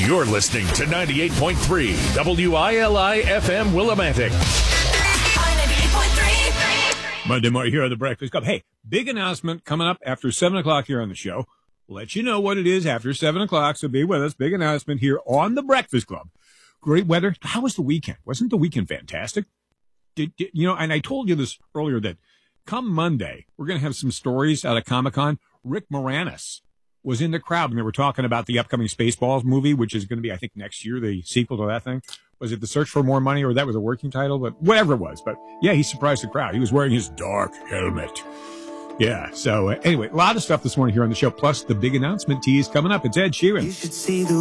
You're listening to 98.3 WILI FM Willimantic. Monday morning here on the Breakfast Club. Hey, big announcement coming up after 7 o'clock here on the show. We'll let you know what it is after 7 o'clock, so be with us. Big announcement here on the Breakfast Club. Great weather. How was the weekend? Wasn't the weekend fantastic? And I told you this earlier that come Monday, we're going to have some stories out of Comic-Con. Rick Moranis was in the crowd when they were talking about the upcoming Spaceballs movie, which is going to be, I think, next year, the sequel to that thing. Was it The Search for More Money, or that was a working title? But whatever it was. But, yeah, he surprised the crowd. He was wearing his dark helmet. Yeah, so anyway, a lot of stuff this morning here on the show, plus the big announcement tease coming up. It's Ed Sheeran. You should see the